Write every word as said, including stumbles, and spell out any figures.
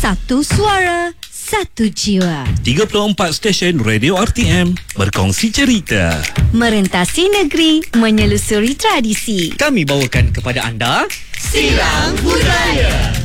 Satu suara, satu jiwa. tiga puluh empat stesen radio R T M berkongsi cerita. Merentasi negeri, menyelusuri tradisi. Kami bawakan kepada anda Silang Budaya.